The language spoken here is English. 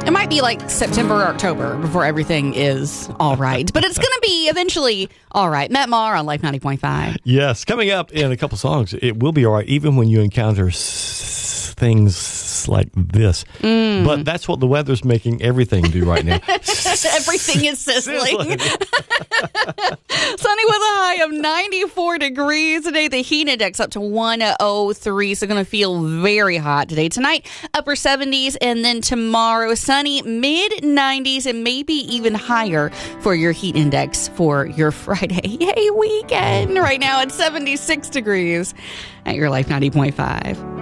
It might be like September or October before everything is all right. But it's going to be eventually all right. Matt Maher on Life 90.5. Yes, coming up in a couple songs, it will be all right, even when you encounter things like this. But that's what the weather's making everything do right now. Everything is sizzling. Sunny with a high of 94 degrees today. The heat index up to 103, so going to feel very hot today. Tonight, upper 70s, and then tomorrow, sunny, mid-90s, and maybe even higher for your heat index for your Friday. Yay, weekend! Right now, it's 76 degrees at your Life 90.5.